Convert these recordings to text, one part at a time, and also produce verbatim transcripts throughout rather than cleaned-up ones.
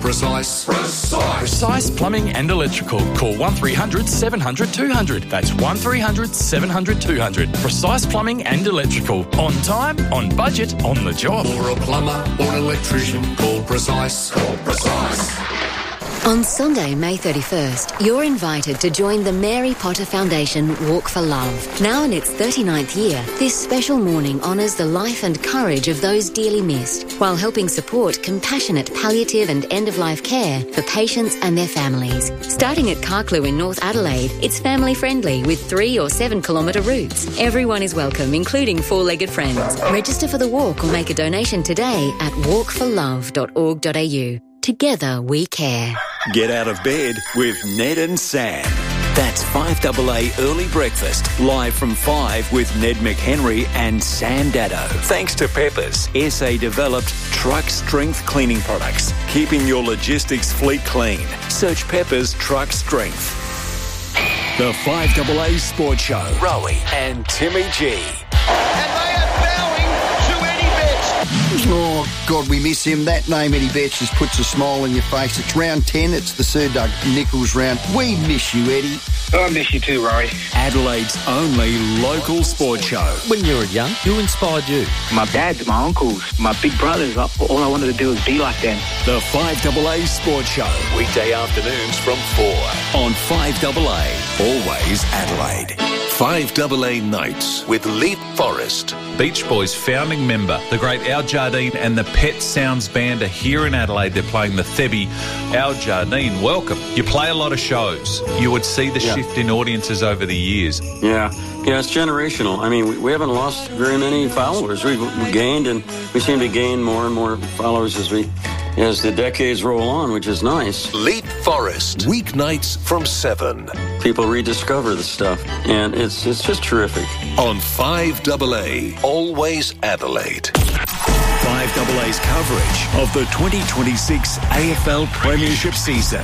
Precise. Precise. Precise Plumbing and Electrical. Call one three hundred seven hundred two hundred. That's one three hundred seven hundred two hundred. Precise Plumbing and Electrical. On time, on budget, on the job. For a plumber or an electrician, call Precise. Call Precise. On Sunday, May thirty-first, you're invited to join the Mary Potter Foundation Walk for Love. Now in its thirty-ninth year, this special morning honours the life and courage of those dearly missed, while helping support compassionate palliative and end-of-life care for patients and their families. Starting at Carclew in North Adelaide, it's family-friendly with three or seven kilometre routes. Everyone is welcome, including four-legged friends. Register for the walk or make a donation today at walk for love dot org dot a u. Together we care. Get out of bed with Ned and Sam. That's five A A Early Breakfast, live from five with Ned McHenry and Sam Daddo. Thanks to Peppers, S A-developed truck strength cleaning products, keeping your logistics fleet clean. Search Peppers Truck Strength. The five A A Sports Show. Rowie and Timmy G. And they are bowing to Eddie Betts. Oh, God, we miss him. That name, Eddie Betts, just puts a smile on your face. It's round ten. It's the Sir Doug Nicholls round. We miss you, Eddie. Oh, I miss you too, Rory. Adelaide's only local sports show. When you were young, who inspired you? My dads, my uncles, my big brothers. All I wanted to do was be like them. The five A A Sports Show. Weekday afternoons from four on five A A. Always Adelaide. five A A Nights with Leaf Forest. Beach Boys founding member, the great Al Jardine and the Pet Sounds Band are here in Adelaide. They're playing the Thebby. Al Jardine, welcome. You play a lot of shows. You would see the yeah. shift in audiences over the years. Yeah, yeah, it's generational. I mean, we, we haven't lost very many followers. We've, we gained, and we seem to gain more and more followers as we as the decades roll on, which is nice. Leap Forest, weeknights from seven. People rediscover the stuff, and it's it's just terrific. On five A A, always Adelaide. five A A's coverage of the twenty twenty-six A F L Premiership season.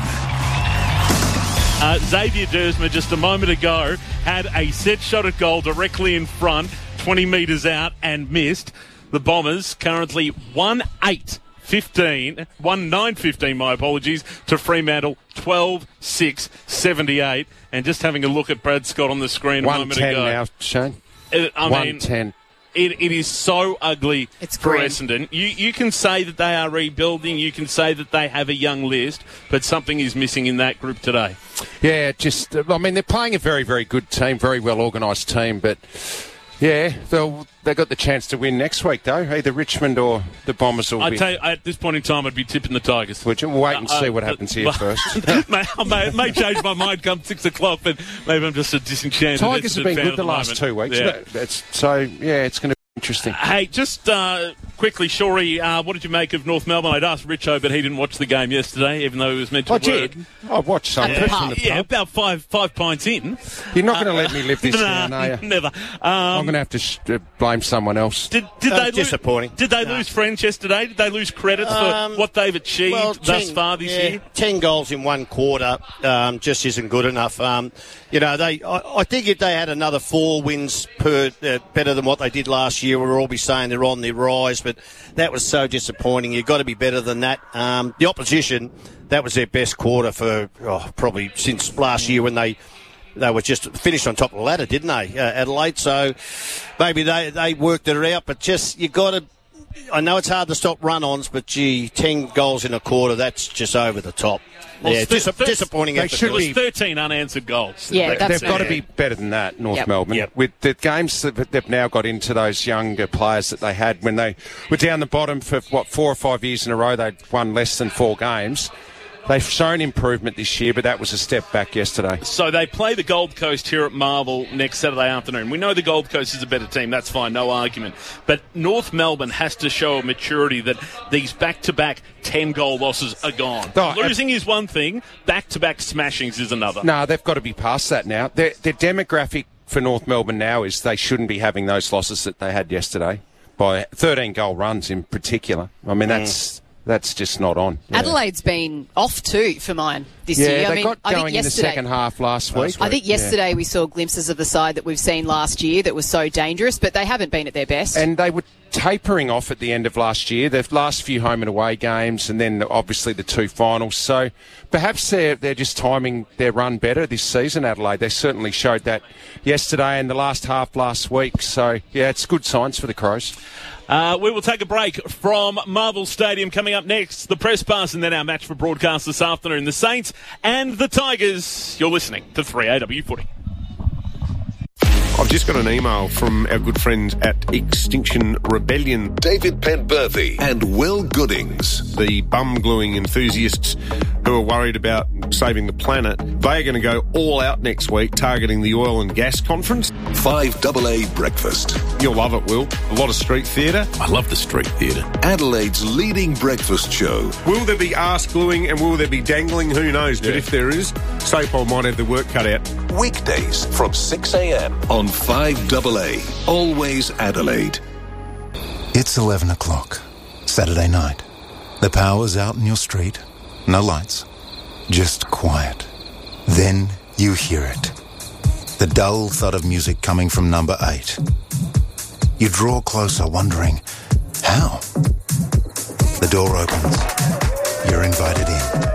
Uh, Xavier Dersma just a moment ago had a set shot at goal directly in front, twenty metres out, and missed. The Bombers currently one eight fifteen, one nine fifteen, my apologies, to Fremantle, twelve six seventy-eight. And just having a look at Brad Scott on the screen a moment ago. one ten now, Shane. It, I one ten. Mean, It, it is so ugly it's for grim. Essendon. You, you can say that they are rebuilding. You can say that they have a young list, but something is missing in that group today. Yeah, just, I mean, they're playing a very, very good team, very well organised team, but yeah, they'll, they've got the chance to win next week, though. Either Richmond or the Bombers will I be. tell you, at this point in time, I'd be tipping the Tigers. Would you? We'll wait and uh, see what uh, happens here uh, first. may, may, may change my mind come six o'clock, but maybe I'm just a disenchanted. Tigers have been good the last moment. two weeks. Yeah. It's, so, yeah, it's going to be interesting. Hey, just uh, quickly, Shorey, uh, what did you make of North Melbourne? I'd asked Richo, but he didn't watch the game yesterday, even though he was meant to I work. did. I watched some of it from the Yeah, pub. about five five pints in. You're not going to Uh, let me live this nah, down, are you? Never. Um, I'm going to have to sh- uh, blame someone else. Did, did That's they disappointing. Lose, did they No. lose friends yesterday? Did they lose credit Um, for what they've achieved well, thus ten, far this yeah, year? Ten goals in one quarter um, just isn't good enough. Um, you know, they. I, I think if they had another four wins per uh, better than what they did last year, we'll all be saying they're on their rise. But that was so disappointing. You've got to be better than that. Um, the opposition, that was their best quarter for oh, probably since last year when they. They were just finished on top of the ladder, didn't they, uh, Adelaide? So maybe they, they worked it out, but just you got to. I know it's hard to stop run-ons, but gee, ten goals in a quarter, that's just over the top. Well, yeah, th- dis- th- disappointing they effort. should It was be- thirteen unanswered goals. Yeah, They- that's they've got to fair. be better than that, North Yep. Melbourne. Yep. With the games that they've now got into those younger players that they had when they were down the bottom for, what, four or five years in a row, they'd won less than four games. They've shown improvement this year, but that was a step back yesterday. So they play the Gold Coast here at Marvel next Saturday afternoon. We know the Gold Coast is a better team. That's fine, no argument. But North Melbourne has to show a maturity that these back-to-back ten-goal losses are gone. Oh, Losing is one thing. Back-to-back smashings is another. No, they've got to be past that now. Their, their demographic for North Melbourne now is they shouldn't be having those losses that they had yesterday, by thirteen-goal runs in particular. I mean, that's... That's just not on. Yeah. Adelaide's been off too for mine this yeah, year. they I mean, got I going think in the yesterday, second half last week. I think yesterday we saw glimpses of the side that we've seen last year that was so dangerous, but they haven't been at their best. And they were tapering off at the end of last year. The last few home and away games, and then obviously the two finals. So perhaps they're they're just timing their run better this season, Adelaide. They certainly showed that yesterday and the last half last week. So yeah, it's good signs for the Crows. Uh, we will take a break from Marvel Stadium. Coming up next, the press pass, and then our match for broadcast this afternoon. The Saints and the Tigers. You're listening to three A W Footy. I've just got an email from our good friends at Extinction Rebellion. David Penberthy and Will Goodings. The bum-gluing enthusiasts who are worried about saving the planet. They are going to go all out next week targeting the oil and gas conference. five A A Breakfast. You'll love it, Will. A lot of street theatre. I love the street theatre. Adelaide's leading breakfast show. Will there be arse-gluing and will there be dangling? Who knows? Yeah. But if there is, Sapol might have the work cut out. Weekdays from six a.m. on five A A. Always Adelaide. It's eleven o'clock, Saturday night. The power's out in your street. No lights. Just quiet. Then you hear it. The dull thud of music coming from number eight. You draw closer, wondering, how? The door opens. You're invited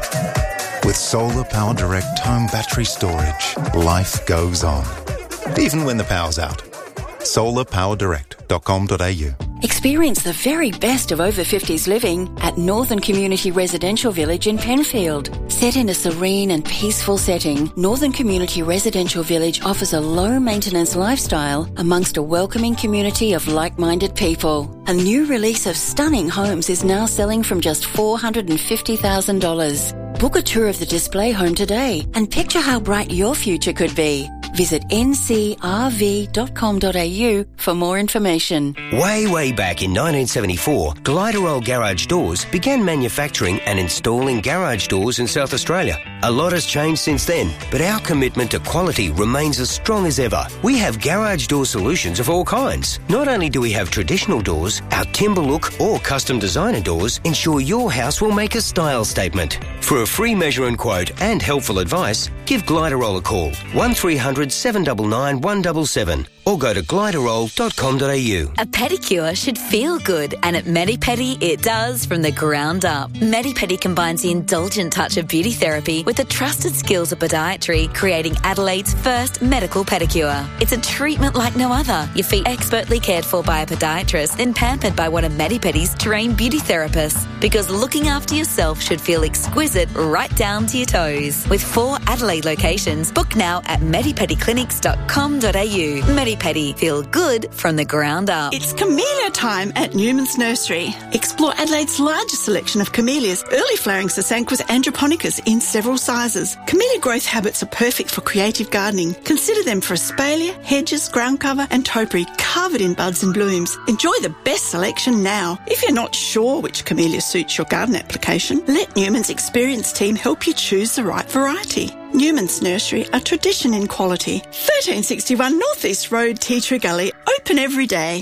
in. With Solar Power Direct home battery storage, life goes on. Even when the power's out. solar power direct dot com dot a u. Experience the very best of over fifties living at Northern Community Residential Village in Penfield. Set in a serene and peaceful setting, Northern Community Residential Village offers a low-maintenance lifestyle amongst a welcoming community of like-minded people. A new release of stunning homes is now selling from just four hundred fifty thousand dollars. Book a tour of the display home today and picture how bright your future could be. Visit n c r v dot com dot a u for more information. Way, way back in nineteen seventy-four, Gliderol Garage Doors began manufacturing and installing garage doors in South Australia. A lot has changed since then, but our commitment to quality remains as strong as ever. We have garage door solutions of all kinds. Not only do we have traditional doors, our timber look or custom designer doors ensure your house will make a style statement. For a free measure and quote and helpful advice, give Gliderol a call, one three hundred seven nine nine one seven seven, or go to gliderol dot com dot a u. A pedicure should feel good, and at Medipedi it does from the ground up. Medipedi combines the indulgent touch of beauty therapy with the trusted skills of podiatry, creating Adelaide's first medical pedicure. It's a treatment like no other. Your feet expertly cared for by a podiatrist, then pampered by one of Medipedi's trained beauty therapists. Because looking after yourself should feel exquisite right down to your toes. With four Adelaide locations, book now at medipedi clinics dot com dot a u. Medipedi, feel good from the ground up. It's camellia time at Newman's Nursery. Explore Adelaide's largest selection of camellias, early flowering Sasanquas androponicas in several sizes. Camellia growth habits are perfect for creative gardening. Consider them for espalier, hedges, ground cover and topiary covered in buds and blooms. Enjoy the best selection now. If you're not sure which camellia suits your garden application, let Newman's experienced team help you choose the right variety. Newman's Nursery, a tradition in quality. thirteen sixty-one North East Road, Tea Tree Gully, open every day.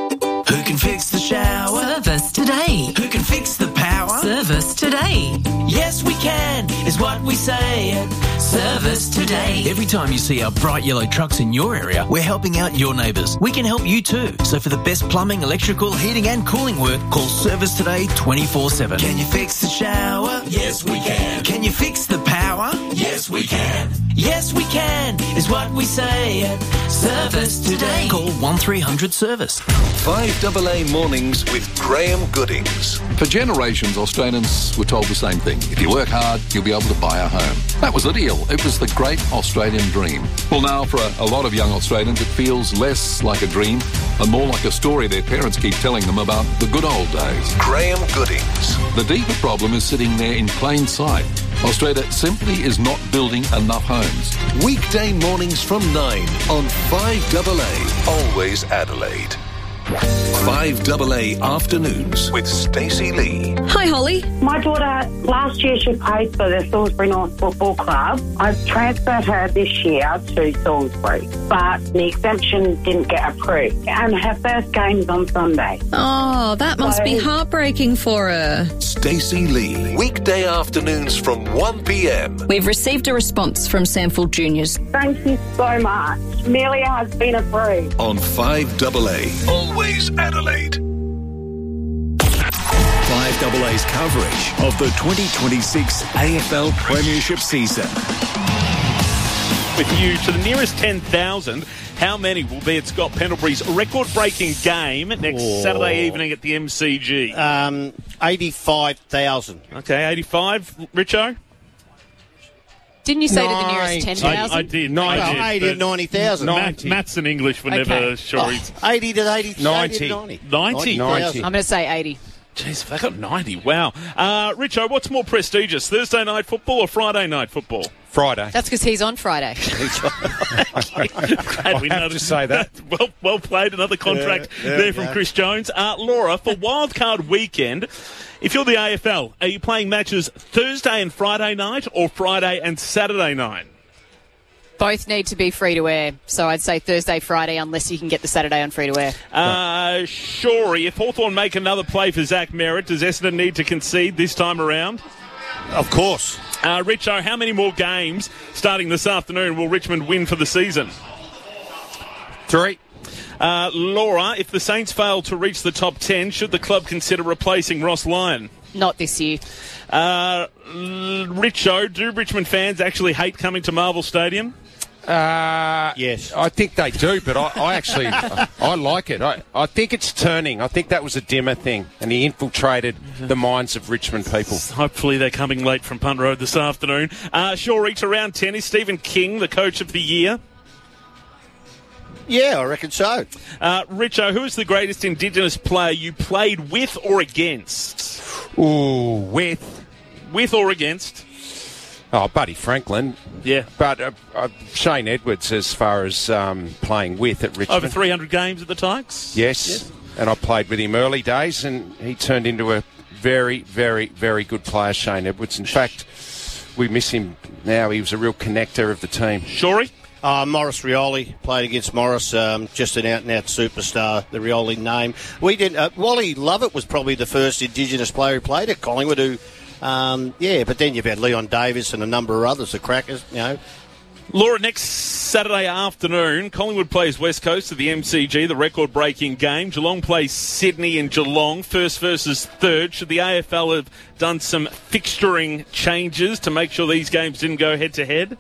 Who can fix the shower? Service today. Who can fix the power? Service today. Yes, we can, is what we say at Service Today. Every time you see our bright yellow trucks in your area, we're helping out your neighbours. We can help you too. So for the best plumbing, electrical, heating and cooling work, call Service Today twenty-four seven. Can you fix the shower? Yes, we can. Can you fix the power? Yes, we can. Yes, we can, is what we say at Service Today. Call one three hundred service. five A A Mornings with Graham Goodings. For generations, Australians were told the same thing. If you work hard, you'll be able to buy a home. That was the deal. It was the great Australian dream. Well, now, for a, a lot of young Australians, it feels less like a dream and more like a story their parents keep telling them about the good old days. Graham Goodings. The deeper problem is sitting there in plain sight. Australia simply is not building enough homes. Weekday mornings from nine on five A A. Always Adelaide. five A A Afternoons with Stacey Lee. Hi, Holly. My daughter, last year she played for the Salisbury North Football Club. I've transferred her this year to Salisbury, but the exemption didn't get approved. And her first game is on Sunday. Oh, that must so, be heartbreaking for her. Stacey Lee. Weekday afternoons from one p m. We've received a response from Sandford Juniors. Thank you so much. Amelia has been approved. On five A A. Always Adelaide. five A's coverage of the twenty twenty-six A F L Premiership season. With you to the nearest ten thousand, how many will be at Scott Pendlebury's record-breaking game next Oh. Saturday evening at the M C G? Um, eighty-five thousand. Okay, eighty-five. Richo? Didn't you say to the nearest ten thousand? I, I did. No, I well, did, eighty but to ninety thousand. Math, maths and English were Okay. never sure. Oh, eighty to eighty. ninety. eighty to ninety. ninety? ninety. I'm going to say eighty. Jeez, they got ninety. Wow. Uh, Richo, what's more prestigious, Thursday night football or Friday night football? Friday. That's because he's on Friday. Glad we I have to say that. well, well played. Another contract Yeah, yeah, there from yeah. Chris Jones. Uh, Laura, for wildcard weekend, if you're the A F L, are you playing matches Thursday and Friday night or Friday and Saturday night? Both need to be free to air, so I'd say Thursday, Friday, unless you can get the Saturday on free to air. Uh, Shorey, if Hawthorn make another play for Zach Merritt, does Essendon need to concede this time around? Of course. Uh, Richo, how many more games starting this afternoon will Richmond win for the season? Three. Uh, Laura, if the Saints fail to reach the top ten, should the club consider replacing Ross Lyon? Not this year. Uh, Richo, do Richmond fans actually hate coming to Marvel Stadium? Uh, yes. I think they do, but I, I actually I, I like it. I, I think it's turning. I think that was a dimmer thing, and he infiltrated the minds of Richmond people. Hopefully they're coming late from Punt Road this afternoon. Uh, Shorey, to round ten, is Stephen King the coach of the year? Yeah, I reckon so. Uh, Richo, who is the greatest Indigenous player you played with or against? Ooh, with. With or against? Oh, Buddy Franklin. Yeah. But uh, uh, Shane Edwards, as far as um, playing with at Richmond. Over three hundred games at the Tigers? Yes. Yes. And I played with him early days, and he turned into a very, very, very good player, Shane Edwards. In fact, we miss him now. He was a real connector of the team. Shorey? Uh, Morris Rioli played against Morris, um, just an out-and-out superstar, the Rioli name. We did. Uh, Wally Lovett was probably the first Indigenous player who played at Collingwood who... Um, yeah, but then you've had Leon Davis and a number of others, the crackers, you know. Laura, next Saturday afternoon, Collingwood plays West Coast at the M C G, the record-breaking game. Geelong plays Sydney in Geelong, first versus third. Should the A F L have done some fixturing changes to make sure these games didn't go head-to-head?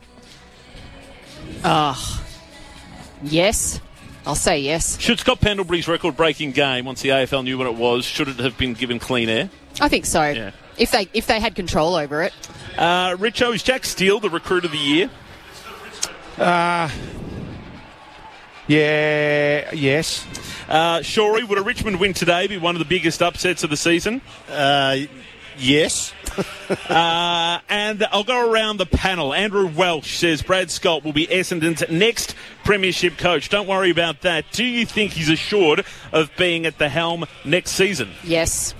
Ah, yes. I'll say yes. Should Scott Pendlebury's record-breaking game, once the A F L knew what it was, should it have been given clean air? I think so. Yeah. If they if they had control over it. Uh, Richo, is Jack Steele the recruit of the year? Uh, yeah, yes. Uh, Shorey, would a Richmond win today be one of the biggest upsets of the season? Uh, yes. uh, and I'll go around the panel. Andrew Welsh says Brad Scott will be Essendon's next premiership coach. Don't worry about that. Do you think he's assured of being at the helm next season? Yes.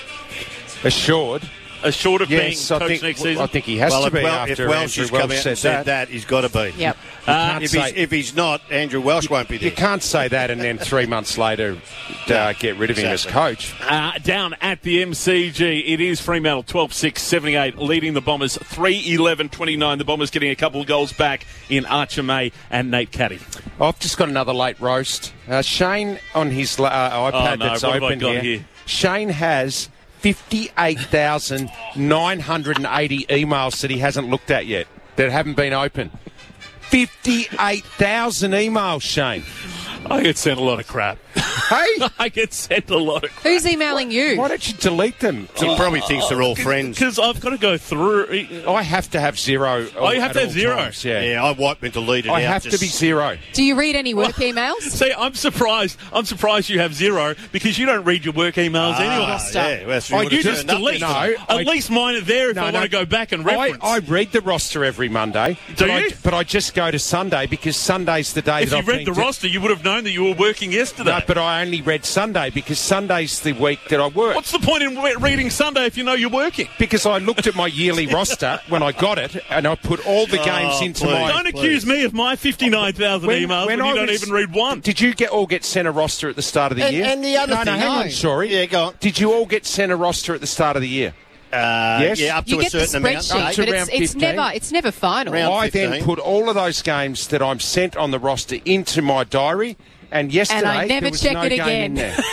Assured? Assured of yes, being I coach think, next season? I think he has well, to if be well, after if Welsh Andrew has come Welsh out said and said that. that, he's got to be. Yep. Uh, if, say, he's, if he's not, Andrew Welsh won't be there. You can't say that and then three months later uh, get rid of him as coach. Uh, down at the M C G, it is Fremantle twelve six seventy-eight, leading the Bombers three eleven twenty-nine. The Bombers getting a couple of goals back in Archer May and Nate Caddy. I've just got another late roast. Uh, Shane, on his uh, iPad Oh, no, that's what have I open got here, here? Shane has fifty-eight thousand nine hundred eighty emails that he hasn't looked at yet, that haven't been open. fifty-eight thousand emails, Shane. I get sent a lot of crap. Hey? I get sent a lot of crap. Who's emailing you? Why don't you delete them? He probably thinks they're all friends. Because I've got to go through. I have to have zero. Oh, you have at to have all zero? times, yeah. Yeah, I wiped and deleted I out. have just... to be zero. Do you read any work emails? See, I'm surprised. I'm surprised you have zero because you don't read your work emails Ah, anyway. yeah, well, so Oh, you you would've just turned up delete. No, them. I- At least mine are there if No, I no. want to go back and I, reference. I read the roster every Monday. Do but you? I, but I just go to Sunday because Sunday's the day if that you I've read been the to- roster, you would have known that you were working yesterday. No, but I only read Sunday because Sunday's the week that I work. What's the point in re- reading Sunday if you know you're working? Because I looked at my yearly roster when I got it, and I put all the games Oh, into please. my. Don't accuse me of my fifty-nine thousand emails when, you I don't was- even read one. Did you get all get sent a roster at the start of the And- year? and the other no, thing- no, hang No. on, sorry. Yeah, go on. Did you all get sent a roster at the start of the year? Uh, Yes. Yeah, up to You a get the certain amount. spreadsheet, Up to but it's, round it's fifteen. never it's never final. Round I then fifteen. put all of those games that I'm sent on the roster into my diary, and yesterday And I never there was check no it game again. in there.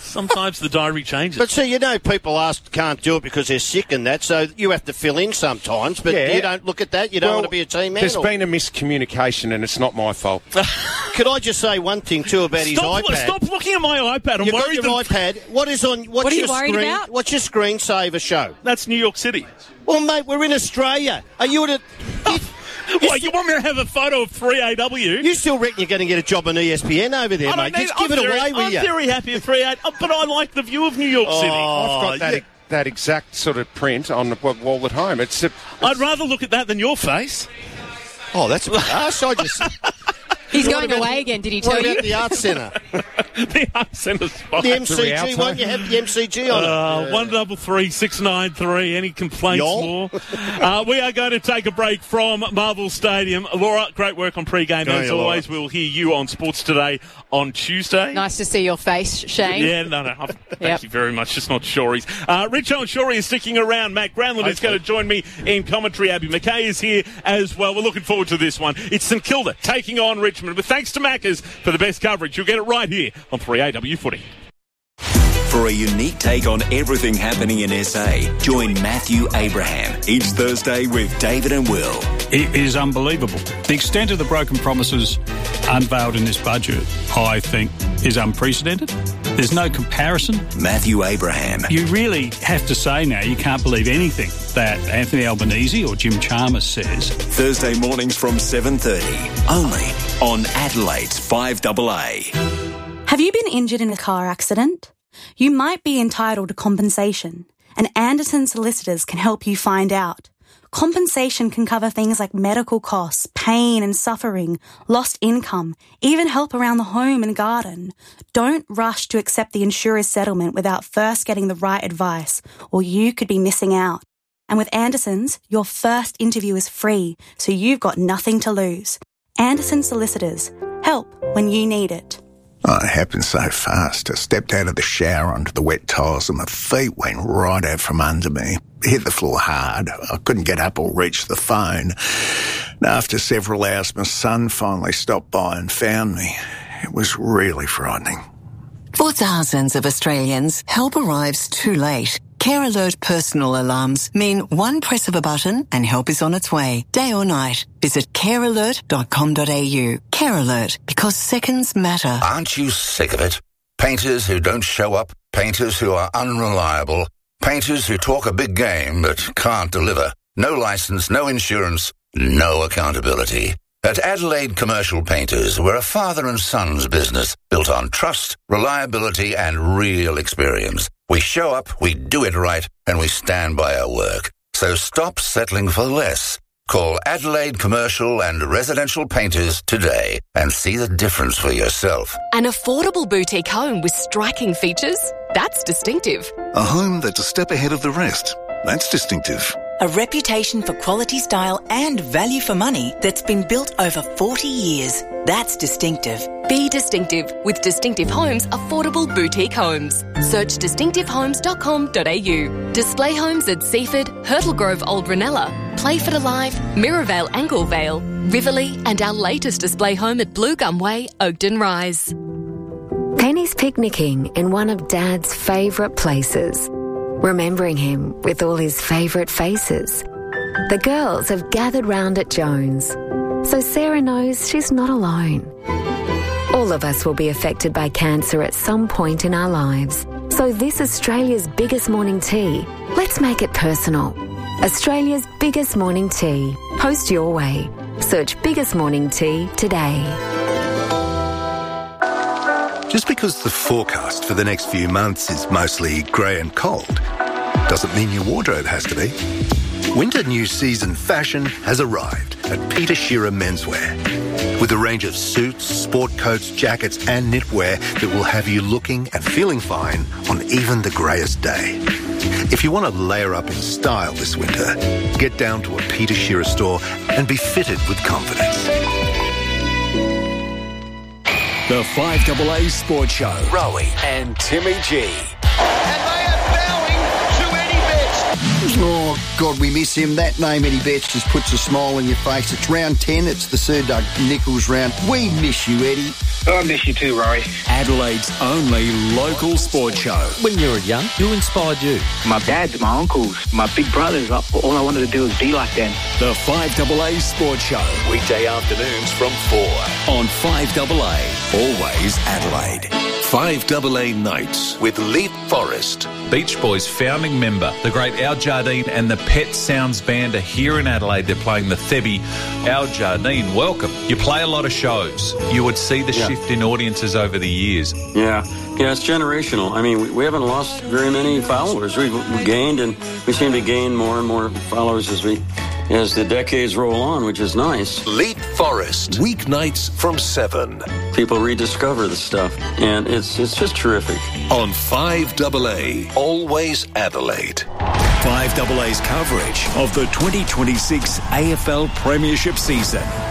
Sometimes the diary changes. But see, you know, people ask can't do it because they're sick and that, so you have to fill in sometimes. But Yeah. you don't look at that. You don't Well, want to be a team man. There's or- been a miscommunication, and it's not my fault. Could I just say one thing too about Stop, his iPad? stop looking at my iPad. I'm You've got worried your that- iPad. What is on? What's What are you your worried screen, about? What's your screensaver show? That's New York City. Well, mate, we're in Australia. Are you at a? Well, you want me to have a photo of three A W? You still reckon you're going to get a job on E S P N over there, I don't mate? need- Just give I'm it very, away, will I'm you? very happy at three A, oh, but I like the view of New York City. Oh, I've got that, yeah. that exact sort of print on the wall at home. It's, a, I'd rather look at that than your face. Oh, that's a bit harsh. I just. He's What going about away the- again, did he What tell you? about the Arts Centre? The Arts Centre's fine. The M C G, won't you have the M C G on it? Uh, one double three six nine three. Any complaints Y'all? more? uh, we are going to take a break from Marvel Stadium. Laura, great work on pre-game. Go As you, Laura. always, we'll hear you on Sports Today on Tuesday. Nice to see your face, Shane. Yeah, no, no. Thank Yep. you very much. Just not Shorey's. Uh, Richo and Shorey is sticking around. Matt Granlund is going to join me in commentary. Abby McKay is here as well. We're looking forward to this one. It's St Kilda taking on Richmond. But thanks to Macca's for the best coverage. You'll get it right here on three A W Footy. For a unique take on everything happening in S A, join Matthew Abraham each Thursday with David and Will. It is unbelievable. The extent of the broken promises unveiled in this budget, I think, is unprecedented. There's no comparison. Matthew Abraham. You really have to say now you can't believe anything that Anthony Albanese or Jim Chalmers says. Thursday mornings from seven thirty, only on Adelaide's five A A. Have you been injured in a car accident? You might be entitled to compensation, and Anderson Solicitors can help you find out. Compensation can cover things like medical costs, pain and suffering, lost income, even help around the home and garden. Don't rush to accept the insurer's settlement without first getting the right advice, or you could be missing out. And with Anderson's, your first interview is free, so you've got nothing to lose. Anderson Solicitors. Help when you need it. Oh, it happened so fast. I stepped out of the shower onto the wet tiles and my feet went right out from under me. Hit the floor hard. I couldn't get up or reach the phone. And after several hours, my son finally stopped by and found me. It was really frightening. For thousands of Australians, help arrives too late. Care Alert personal alarms mean one press of a button and help is on its way, day or night. Visit care alert dot com dot a u. Care Alert, because seconds matter. Aren't you sick of it? Painters who don't show up, painters who are unreliable, painters who talk a big game but can't deliver. No license, no insurance, no accountability. At Adelaide Commercial Painters, we're a father and son's business built on trust, reliability and real experience. We show up, we do it right, and we stand by our work. So stop settling for less. Call Adelaide Commercial and Residential Painters today and see the difference for yourself. An affordable boutique home with striking features? That's distinctive. A home that's a step ahead of the rest. That's distinctive. A reputation for quality style and value for money that's been built over forty years. That's distinctive. Be distinctive with Distinctive Homes Affordable Boutique Homes. Search distinctive homes dot com dot a u. Display homes at Seaford, Hurtle Grove Old Ranella, Playford Alive, Mirrorvale Anglevale, Riverlea and our latest display home at Blue Gum Way, Oakden Rise. Penny's picnicking in one of Dad's favourite places, remembering him with all his favourite faces. The girls have gathered round at Jones, so Sarah knows she's not alone. All of us will be affected by cancer at some point in our lives. So this Australia's biggest morning tea, let's make it personal. Australia's biggest morning tea. Post your way. Search Biggest Morning Tea today. Just because the forecast for the next few months is mostly grey and cold, doesn't mean your wardrobe has to be. Winter new season fashion has arrived at Peter Shearer Menswear. With a range of suits, sport coats, jackets and knitwear that will have you looking and feeling fine on even the greyest day. If you want to layer up in style this winter, get down to a Peter Shearer store and be fitted with confidence. The five A A Sports Show. Rowie and Timmy G. And they are bowing to Eddie Betts. Oh, God, we miss him. That name, Eddie Betts, just puts a smile on your face. It's round ten. It's the Sir Doug Nicholls round. We miss you, Eddie. I miss you too, Rory. Adelaide's only local sports show. When you were young, who inspired you? My dad, my uncles, my big brothers. All I wanted to do was be like them. The five A A Sports Show. Weekday afternoons from four. On five A A. Always Adelaide. five A A Nights with Leaf Forest. Beach Boys founding member, the great Al Jardine and the Pet Sounds Band are here in Adelaide. They're playing the Thebby. Al Jardine, welcome. You play a lot of shows. You would see the Yeah. shift in audiences over the years. Yeah, yeah, it's generational. I mean, we, we haven't lost very many followers. We've we gained, and we seem to gain more and more followers as we as the decades roll on, which is nice. Leap Forest, weeknights from seven. People rediscover the stuff, and it's it's just terrific. On five A A, always Adelaide. five A A's coverage of the twenty twenty-six A F L Premiership season.